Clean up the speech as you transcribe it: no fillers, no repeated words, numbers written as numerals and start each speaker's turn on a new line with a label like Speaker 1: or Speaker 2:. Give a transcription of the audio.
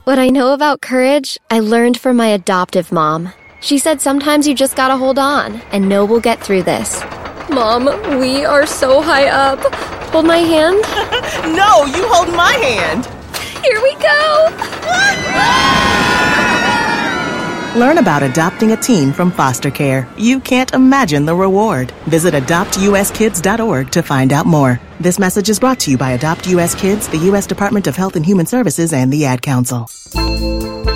Speaker 1: What I know about courage, I learned from my adoptive mom. She said sometimes you just gotta hold on and know we'll get through this. Mom, we are so high up. Hold my hand.
Speaker 2: No, you hold my hand.
Speaker 1: Here we go.
Speaker 2: Learn about adopting a teen from foster care. You can't imagine the reward. Visit adoptuskids.org to find out more. This message is brought to you by Adopt U.S. Kids, the U.S. Department of Health and Human Services, and the Ad Council.